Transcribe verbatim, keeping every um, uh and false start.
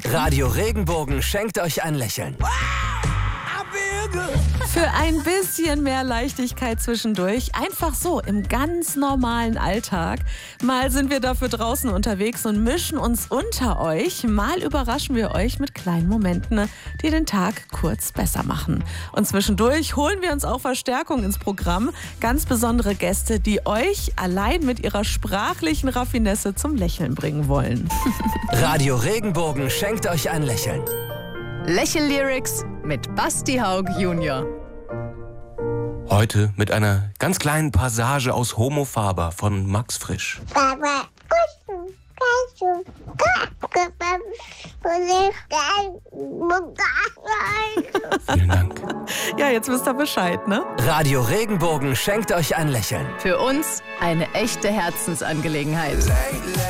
Radio Regenbogen schenkt euch ein Lächeln. Für ein bisschen mehr Leichtigkeit zwischendurch, einfach so im ganz normalen Alltag. Mal sind wir dafür draußen unterwegs und mischen uns unter euch. Mal überraschen wir euch mit kleinen Momenten, die den Tag kurz besser machen. Und zwischendurch holen wir uns auch Verstärkung ins Programm. Ganz besondere Gäste, die euch allein mit ihrer sprachlichen Raffinesse zum Lächeln bringen wollen. Radio Regenbogen schenkt euch ein Lächeln. Lächel-Lyrics mit Basti Haug Junior Heute mit einer ganz kleinen Passage aus Homo Faber von Max Frisch. Vielen Dank. Ja, jetzt wisst ihr Bescheid, ne? Radio Regenbogen schenkt euch ein Lächeln. Für uns eine echte Herzensangelegenheit.